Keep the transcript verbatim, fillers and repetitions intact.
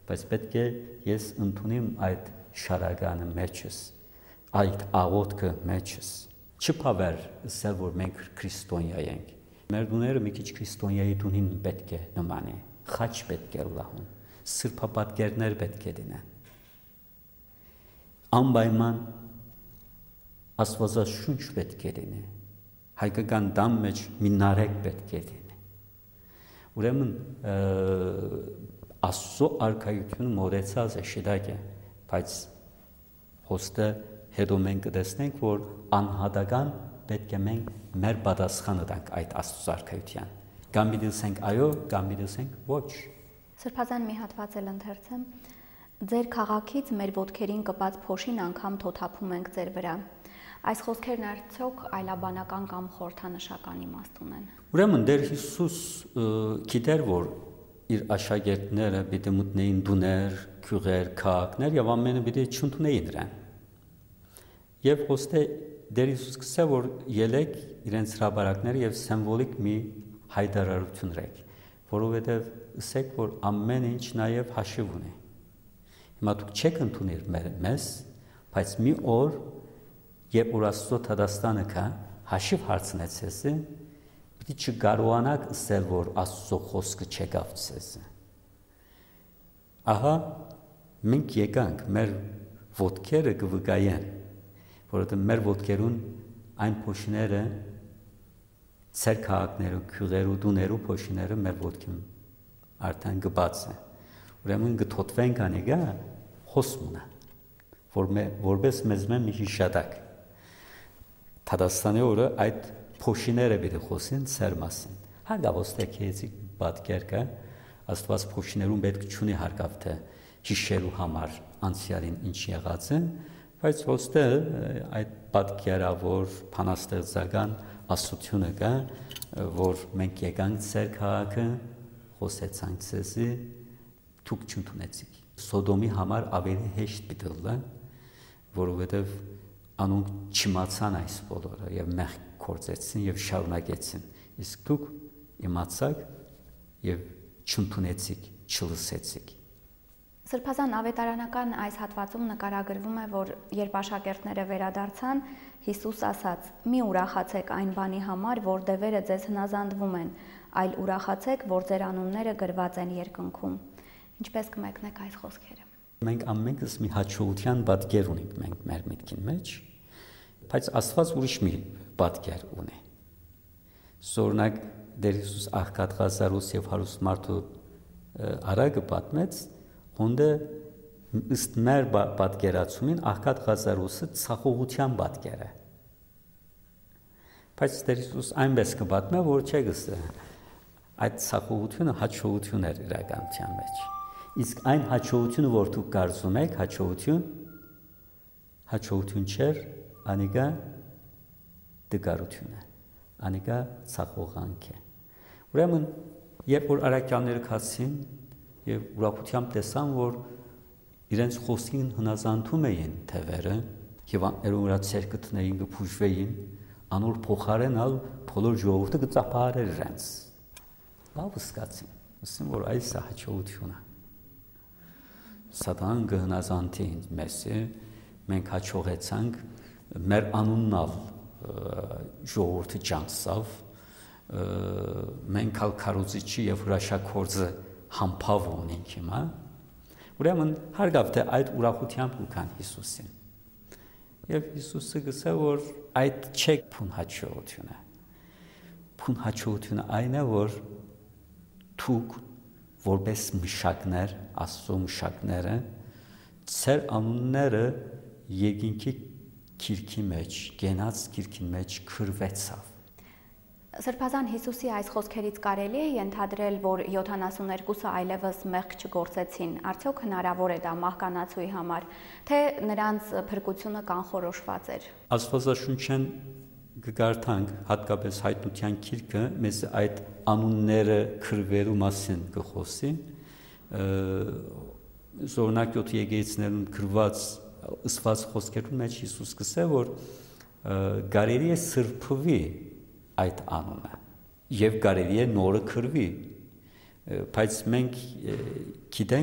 բայց պետք է ես ընդունեմ այդ շարականը մեջս, այդ աղոթքը մեջս։ Չփավեր ասել, որ մենք քրիստոնյա ենք։ Մեր դուները մի քիչ քրիստոնյայի դունին պետք է նմանի, խաչ պետք է լահուն, սրբապատկերներ պետք է դինեն։ Անպայման աստվածաշունչ պետք է լինի, հայկական դամ մեջ մի նարեկ պետք է լինի։ Ուրեմն Աստծո արքայությունը մոռացած է շիդակ է, բայց հոստը հետո մենք կտեսնենք, որ անհատական պետք է մենք մեր պատասխանը տանք այդ Աստծո արքայության։ Կամ դիտենք այո, կամ դիտենք ոչ։ Սրբազան մի հատված էլ ընթերցեմ։ Ձեր քաղաքից մեր ոտքերին կպած փոշին անգամ թոթափում ենք ձեր վրա։ Այս խոսքերն արդյոք այլաբանական կամ խորհրդանշական իմաստ ունեն։ Ուրեմն Տեր Հիսուս գիտեր, որ իր աշակերտները պիտի մտնեին դուներ, քյուղեր, քաղաքներ եւ ամենը պիտի չընդունեին նրան։ Եվ ոստե Տեր Հիսուս գսե, որ ելեք իրենց հրաբարակները եւ սիմվոլիկ մի հայտարարություն ռեք, որովհետեւ ասեք, որ ամեն ինչ նաեւ հաշիվ ունի։ Հիմա դուք չեք ընդունել մեզ, բայց մի օր, երբ որ Աստծո Թադաստանը կա, հաշիվ հարցնեց ես, պիտի չկարողանաք ասել, որ Աստծո խոսքը չեկավ ցեզ։ Ահա մենք եկանք մեր ոտքերը կվկայեն, որովհետև մեր ոտքերուն այն փոշիները, ծեր քաղաքներու, քյուղերու, դուներու փոշիները մեր ոտքին արդեն գբաց է։ Ուրեմն գթոթվենք անիգա խոսմունը, որ որպես մեզ մեն մի հիշատակ։ Թադաստանի օրը այդ փոշիները պիտի խոսին ծեր մասին։ Հարգավոստե քեզի պատկեր կա, Աստված փոշիներուն պետք չունի հարգավ թե հիշելու համար անցյալին ինչ եղած է, բայց ոստե այդ պատկերավոր փանաստեղծական աստությունը կա, որ մենք եկանք ծեր քաղաքը, խոսեցանք ցեզի, դուք չընդունեցիք։ Սոդոմի համար ավելի հեշտ պիտի լա, որովհետև անոնք չիմացան այս բոլորը եւ մեղք կործեցին եւ շարունակեցին։ Իսկ դուք իմացաք եւ չընդունեցիք, չլսեցիք։ Սրբազան ավետարանական այս հատվածում նկարագրվում է, որ երբ աշակերտները վերադարձան, Հիսուս ասաց. «Մի ուրախացեք այն բանի համար, որ դևերը ձեզ հնազանդվում են, այլ ուրախացեք, որ ձեր անունները գրված են երկնքում»։ Ինչպես կմեկնեք այս խոսքերը։ Մենք ամենքս մի հաջողության պատկեր ունենք մենք մեր միտքին մեջ, բայց Աստված ուրիշ մի պատկեր ունի։ Սորնակ Տեր Հիսուս աղքատ Ղազարոս եւ հարուստ մարդու արագը պատմեց, հոնդը ըստ մեր պատկերացումին աղքատ Ղազարոսը ցախողության պատկեր է։ Բայց Տեր Հիսուս այնպես կպատմե, որ չէ գսե այդ ցախողությունը հաջողություն էր իրականության մեջ։ Իսկ այն հաջողությունը, որ դուք կարծում եք, հաջողություն, հաջողություն չէր, անիկա դգարություն է, անիկա ցախողանք է։ Ուրեմն, երբ որ արաքյանները քացին եւ ուրախությամբ տեսան, որ իրենց խոսքին հնազանդում էին թևերը եւ աներորա ցերկտներին կփուժվեին, անոր փոխարենալ բոլոր ժողովուրդը կծափարեր իրենց։ Լավ սկացին, ասում որ այս է հաջողությունը։ Սատանան կհնազանդի մեզ, մենք հաջողեցանք, մեր անուննալ ժողովուրդը ջանցավ, մենք ալ քարոզիչի եւ հրաշագործը համբավ ունենք հիմա։ Ուրեմն հարգավ թե այդ ուրախությամբ ուքան Հիսուսին։ Եվ Հիսուսը գսե, որ այդ չէ փուն հաջողությունը։ Փուն հաջողությունը այն է, որ դուք որպես մշակներ, Աստծո մշակները, ծեր անունները երկինքի քիրքի մեջ, գենաց քիրքի մեջ քրվեցավ։ Սրբազան Հիսուսի այս խոսքերից կարելի է ենթադրել, որ յոթանասուններկուսը այլևս մեղք չգործեցին, արդյոք հնարավոր է դա մահկանացուի համար, թե նրանց փրկությունը կանխորոշված էր։ Աստվածաշունչեն կգարթանք հատկապես հայտնության քիրքը մեզ այդ անունները քրվելու մասին կխոսի, զորնակ յոթ եկեղեցիներուն քրված ըսված խոսքերուն մեջ Հիսուս կսե, որ կարելի է սրբվի այդ անունը եւ կարելի է նորը քրվի, բայց մենք գիտենք